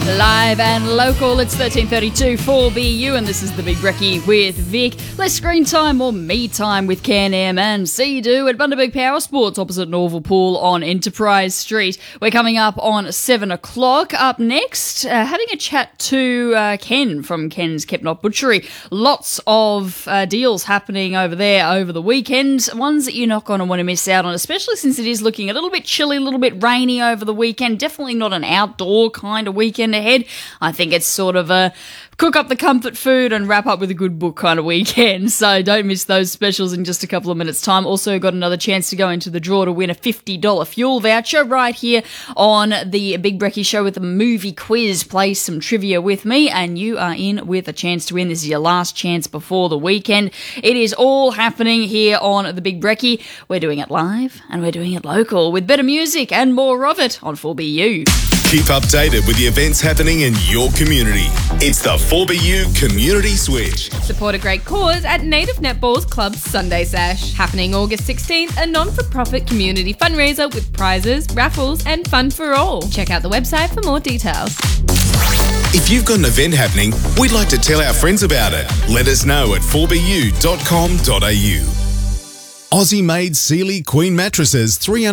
Live and local, it's 13:32 for BU, and this is the Big Brekkie with Vic. Less screen time or me time with Can-Am and Sea-Doo at Bundaberg Power Sports opposite Norval Pool on Enterprise Street. We're coming up on 7 o'clock. Up next, having a chat to Ken from Ken's Kept Not Butchery. Lots of deals happening over there over the weekend, ones that you're not going to want to miss out on, especially since it is looking a little bit chilly, a little bit rainy over the weekend. Definitely not an outdoor kind of weekend ahead. I think it's sort of a cook up the comfort food and wrap up with a good book kind of weekend. So don't miss those specials in just a couple of minutes' time. Also got another chance to go into the draw to win a $50 fuel voucher right here on the Big Brekkie Show with a movie quiz. Play some trivia with me and you are in with a chance to win. This is your last chance before the weekend. It is all happening here on the Big Brekkie. We're doing it live and we're doing it local with better music and more of it on 4BU. Keep updated with the events happening in your community. It's the 4BU Community Switch. Support a great cause at Native Netball's Club's Sunday Sash. Happening August 16th, a non-for-profit community fundraiser with prizes, raffles and fun for all. Check out the website for more details. If you've got an event happening, we'd like to tell our friends about it. Let us know at 4bu.com.au. Aussie-made Sealy Queen mattresses,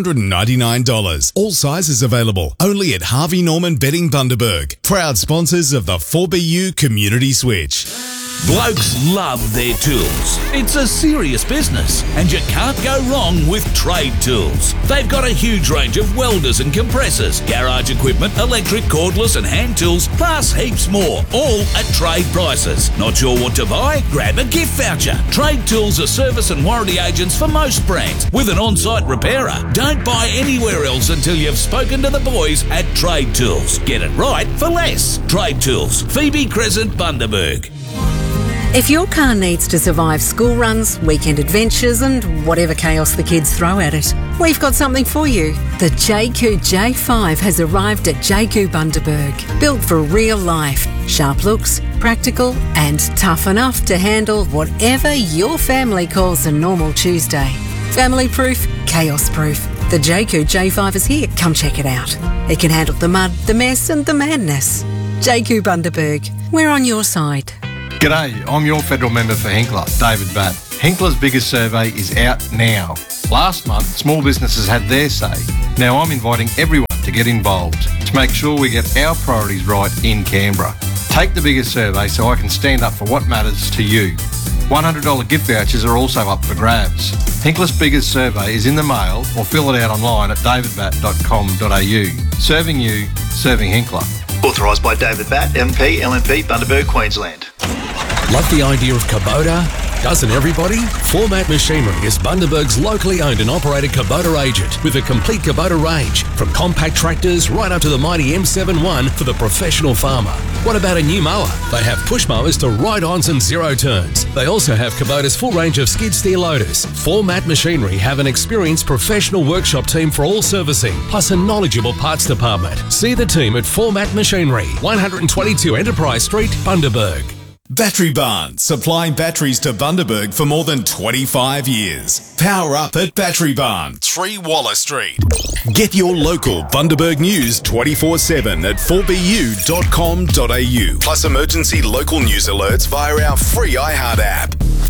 $399. All sizes available. Only at Harvey Norman Bedding Bundaberg. Proud sponsors of the 4BU Community Switch. Blokes love their tools. It's a serious business, and you can't go wrong with Trade Tools. They've got a huge range of welders and compressors, garage equipment, electric, cordless and hand tools, plus heaps more, all at trade prices. Not sure what to buy? Grab a gift voucher. Trade Tools are service and warranty agents for most brands, with an on-site repairer. Don't buy anywhere else until you've spoken to the boys at Trade Tools. Get it right for less. Trade Tools, Phoebe Crescent, Bundaberg. If your car needs to survive school runs, weekend adventures and whatever chaos the kids throw at it, we've got something for you. The JQ J5 has arrived at JQ Bundaberg. Built for real life. Sharp looks, practical and tough enough to handle whatever your family calls a normal Tuesday. Family proof, chaos proof. The JQ J5 is here. Come check it out. It can handle the mud, the mess and the madness. JQ Bundaberg. We're on your side. G'day, I'm your federal member for Hinkler, David Batt. Hinkler's biggest survey is out now. Last month, small businesses had their say. Now I'm inviting everyone to get involved to make sure we get our priorities right in Canberra. Take the biggest survey so I can stand up for what matters to you. $100 gift vouchers are also up for grabs. Hinkler's biggest survey is in the mail or fill it out online at davidbatt.com.au. Serving you, serving Hinkler. Authorised by David Batt, MP, LNP, Bundaberg, Queensland. Love the idea of Kubota? Doesn't everybody? Format Machinery is Bundaberg's locally owned and operated Kubota agent with a complete Kubota range, from compact tractors right up to the mighty M71 for the professional farmer. What about a new mower? They have push mowers to ride-ons and zero turns. They also have Kubota's full range of skid steer loaders. Format Machinery have an experienced professional workshop team for all servicing, plus a knowledgeable parts department. See the team at Format Machinery, 122 Enterprise Street, Bundaberg. Battery Barn, supplying batteries to Bundaberg for more than 25 years. Power up at Battery Barn, 3 Waller Street. Get your local Bundaberg news 24/7 at 4bu.com.au. Plus emergency local news alerts via our free iHeart app.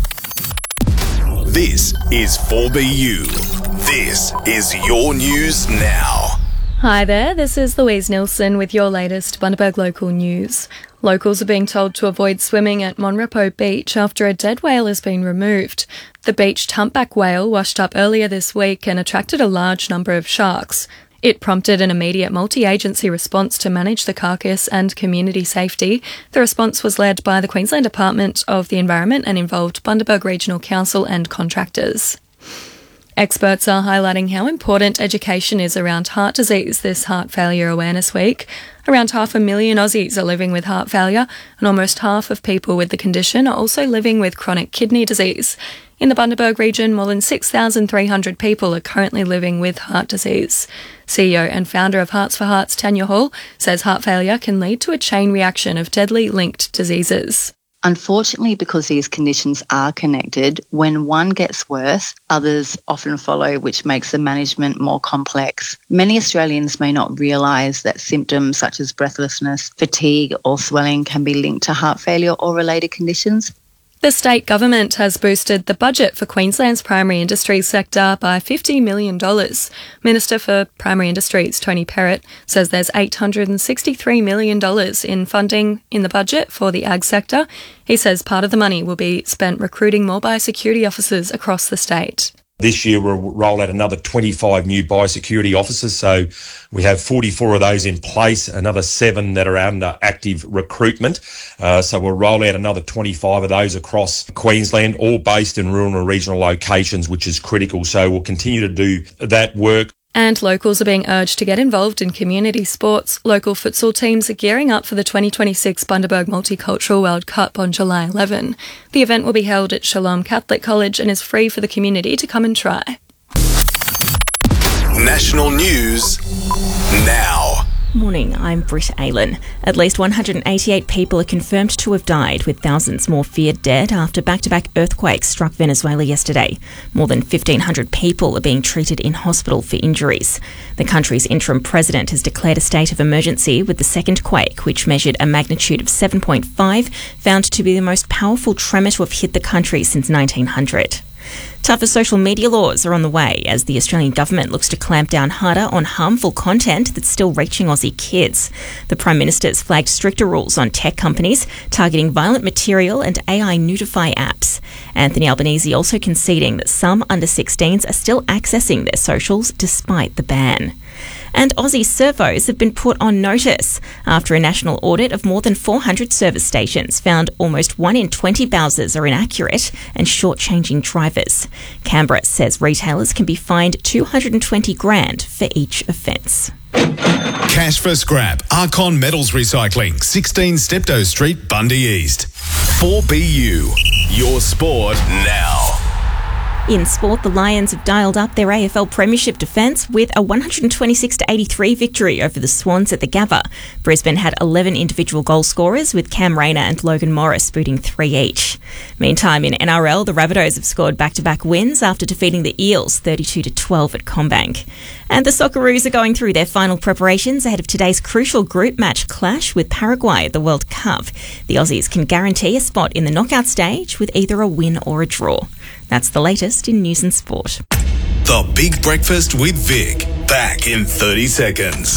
This is 4BU. This is your news now. Hi there, this is Louise Nilsson with your latest Bundaberg local news. Locals are being told to avoid swimming at Monrepo Beach after a dead whale has been removed. The beached humpback whale washed up earlier this week and attracted a large number of sharks. It prompted an immediate multi-agency response to manage the carcass and community safety. The response was led by the Queensland Department of the Environment and involved Bundaberg Regional Council and contractors. Experts are highlighting how important education is around heart disease this Heart Failure Awareness Week. Around 500,000 Aussies are living with heart failure, and almost half of people with the condition are also living with chronic kidney disease. In the Bundaberg region, more than 6,300 people are currently living with heart disease. CEO and founder of Hearts for Hearts, Tanya Hall, says heart failure can lead to a chain reaction of deadly linked diseases. Unfortunately, because these conditions are connected, when one gets worse, others often follow, which makes the management more complex. Many Australians may not realise that symptoms such as breathlessness, fatigue or swelling can be linked to heart failure or related conditions. The state government has boosted the budget for Queensland's primary industries sector by $50 million. Minister for Primary Industries, Tony Perrott, says there's $863 million in funding in the budget for the ag sector. He says part of the money will be spent recruiting more biosecurity officers across the state. This year we'll roll out another 25 new biosecurity officers, so we have 44 of those in place, another 7 that are under active recruitment. So we'll roll out another 25 of those across Queensland, all based in rural and regional locations, which is critical. So we'll continue to do that work. And locals are being urged to get involved in community sports. Local futsal teams are gearing up for the 2026 Bundaberg Multicultural World Cup on July 11. The event will be held at Shalom Catholic College and is free for the community to come and try. National news now. Morning, I'm Britt Aylan. At least 188 people are confirmed to have died, with thousands more feared dead after back-to-back earthquakes struck Venezuela yesterday. More than 1,500 people are being treated in hospital for injuries. The country's interim president has declared a state of emergency, with the second quake, which measured a magnitude of 7.5, found to be the most powerful tremor to have hit the country since 1900. Tougher social media laws are on the way as the Australian government looks to clamp down harder on harmful content that's still reaching Aussie kids. The Prime Minister's flagged stricter rules on tech companies targeting violent material and AI nudify apps. Anthony Albanese also conceding that some under-16s are still accessing their socials despite the ban. And Aussie servos have been put on notice after a national audit of more than 400 service stations found almost 1 in 20 bowsers are inaccurate and shortchanging drivers. Canberra says retailers can be fined $220,000 for each offence. Cash for scrap. Archon Metals Recycling, 16 Steptoe Street, Bundy East. 4BU, your sport now. In sport, the Lions have dialed up their AFL Premiership defence with a 126-83 victory over the Swans at the Gabba. Brisbane had 11 individual goal scorers, with Cam Rayner and Logan Morris booting 3 each. Meantime, in NRL, the Rabbitohs have scored back-to-back wins after defeating the Eels 32-12 at CommBank. And the Socceroos are going through their final preparations ahead of today's crucial group match clash with Paraguay at the World Cup. The Aussies can guarantee a spot in the knockout stage with either a win or a draw. That's the latest in news and sport. The Big Breakfast with Vic. Back in 30 seconds.